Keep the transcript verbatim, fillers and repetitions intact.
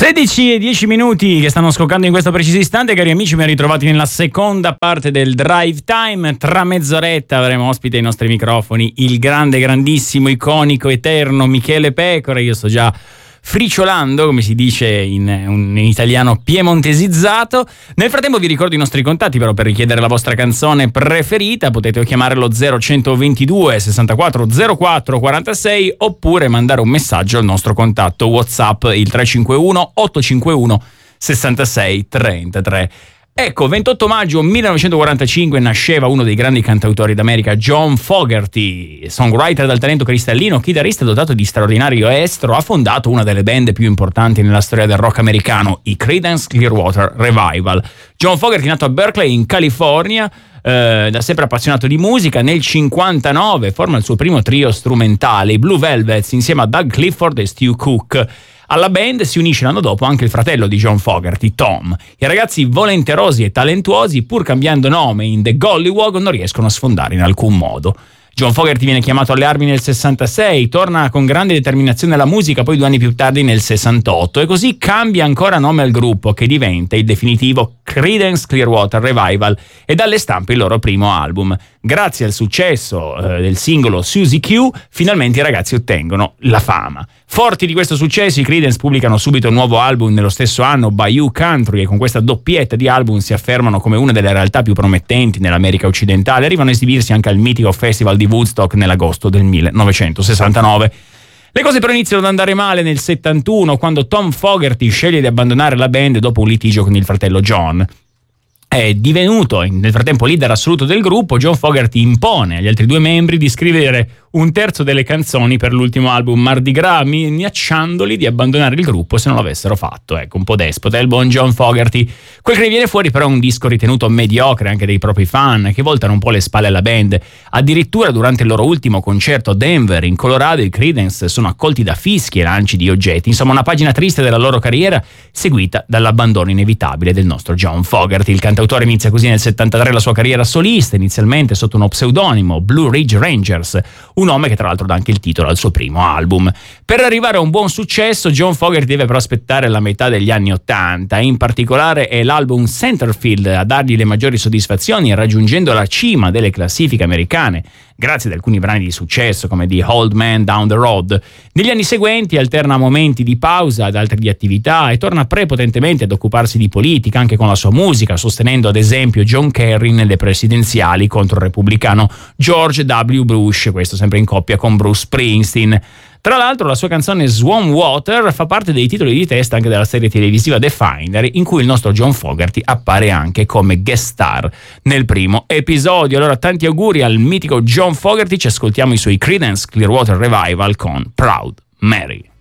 sedici e dieci minuti che stanno scoccando in questo preciso istante, cari amici, ben ritrovati nella seconda parte del Drive Time. Tra mezz'oretta avremo ospite ai nostri microfoni il grande, grandissimo, iconico, eterno Michele Pecora. Io sto già friciolando, come si dice in, un, in italiano piemontesizzato. Nel frattempo vi ricordo i nostri contatti, però, per richiedere la vostra canzone preferita potete chiamare lo zero centoventidue sessantaquattro zero quattro quarantasei oppure mandare un messaggio al nostro contatto WhatsApp, il tre cinque uno otto cinque uno sessantasei trentatré. Ecco, ventotto maggio millenovecentoquarantacinque nasceva uno dei grandi cantautori d'America, John Fogerty, songwriter dal talento cristallino, chitarrista dotato di straordinario estro. Ha fondato una delle band più importanti nella storia del rock americano, i Creedence Clearwater Revival. John Fogerty, nato a Berkeley in California, eh, da sempre appassionato di musica, nel cinquantanove forma il suo primo trio strumentale, i Blue Velvets, insieme a Doug Clifford e Stu Cook. Alla band si unisce l'anno dopo anche il fratello di John Fogerty, Tom. I ragazzi volenterosi e talentuosi, pur cambiando nome in The Gollywog, non riescono a sfondare in alcun modo. John Fogerty viene chiamato alle armi nel sessantasei, torna con grande determinazione alla musica poi due anni più tardi nel sessantotto e così cambia ancora nome al gruppo, che diventa il definitivo Creedence Clearwater Revival e dalle stampe il loro primo album. Grazie al successo eh, del singolo Susie Q, finalmente i ragazzi ottengono la fama. Forti di questo successo, i Creedence pubblicano subito un nuovo album nello stesso anno, Bayou Country, e con questa doppietta di album si affermano come una delle realtà più promettenti nell'America occidentale. Arrivano a esibirsi anche al mitico Festival di Woodstock nell'agosto del millenovecentosessantanove. Le cose però iniziano ad andare male nel settantuno, quando Tom Fogerty sceglie di abbandonare la band dopo un litigio con il fratello John. È divenuto nel frattempo leader assoluto del gruppo. John Fogerty impone agli altri due membri di scrivere un terzo delle canzoni per l'ultimo album Mardi Gras, minacciandoli di abbandonare il gruppo se non l'avessero fatto. Ecco, un po' despota il buon John Fogerty. Quel che ne viene fuori però è un disco ritenuto mediocre anche dai propri fan, che voltano un po' le spalle alla band. Addirittura durante il loro ultimo concerto a Denver, in Colorado, i Creedence sono accolti da fischi e lanci di oggetti. Insomma, una pagina triste della loro carriera, seguita dall'abbandono inevitabile del nostro John Fogerty. Il cantautore inizia così nel settantatré la sua carriera solista, inizialmente sotto uno pseudonimo, Blue Ridge Rangers, un nome che tra l'altro dà anche il titolo al suo primo album. Per arrivare a un buon successo, John Fogerty deve però aspettare la metà degli anni ottanta. In particolare è l'album Centerfield a dargli le maggiori soddisfazioni, raggiungendo la cima delle classifiche americane grazie ad alcuni brani di successo come The Old Man Down the Road. Negli anni seguenti alterna momenti di pausa ad altri di attività e torna prepotentemente ad occuparsi di politica anche con la sua musica, sostenendo ad esempio John Kerry nelle presidenziali contro il repubblicano George W. Bush, questo sempre in coppia con Bruce Springsteen. Tra l'altro la sua canzone Swan Water fa parte dei titoli di testa anche della serie televisiva The Finder, in cui il nostro John Fogerty appare anche come guest star nel primo episodio. Allora tanti auguri al mitico John Fogerty, ci ascoltiamo i suoi Creedence Clearwater Revival con Proud Mary.